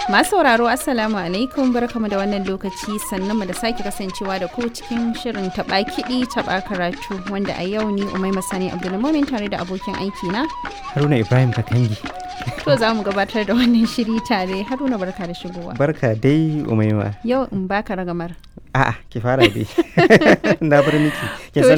Masu sauraro Assalamu alaikum barkamu da wannan lokaci sannan mu da sake kasancewa da ku cikin shirin taɓa kiɗi taɓa karatu wanda a yau ni Umaima Sani Abdulmumin tare da abokin aiki na Haruna Ibrahim Kakangi. To za mu gabatar da wannan shiri tare. Haruna barka da shigowa. Barka dai Umaima. Yau in baka ragamar. A'a ki fara dai. Na bar miki. Kin To san